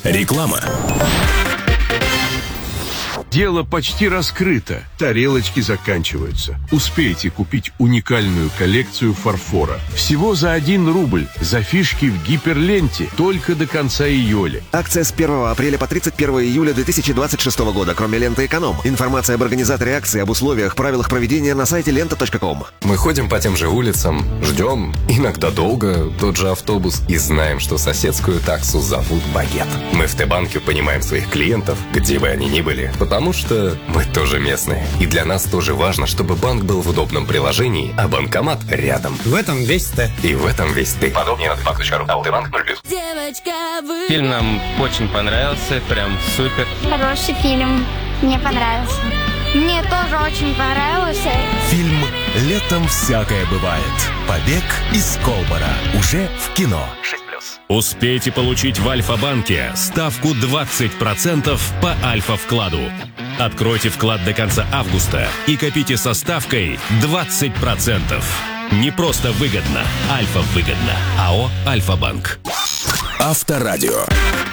Реклама. Дело почти раскрыто. Тарелочки заканчиваются. Успейте купить уникальную коллекцию фарфора. Всего за 1 рубль. За фишки в гиперленте. Только до конца июля. Акция с 1 апреля по 31 июля 2026 года, кроме ленты «Эконом». Информация об организаторе акции, об условиях, правилах проведения на сайте lenta.com. Мы ходим по тем же улицам, ждем, иногда долго, тот же автобус, и знаем, что соседскую таксу зовут Багет. Мы в Т-банке понимаем своих клиентов, где бы они ни были, потому что мы тоже местные. И для нас тоже важно, чтобы банк был в удобном приложении, а банкомат рядом. В этом весь Т. И в этом весь ты. Подробнее на Т-банк.ру. А Т-банк 0+. Фильм нам очень понравился, прям супер. Хороший фильм, мне понравился. Мне тоже очень понравился. Фильм «Летом всякое бывает». Побег из Колбора. Уже в кино. 6+. Успейте получить в Альфа-банке ставку 20% по Альфа-вкладу. Откройте вклад до конца августа и копите со ставкой 20%. Не просто выгодно, Альфа-выгодно. АО «Альфа-банк». Авторадио.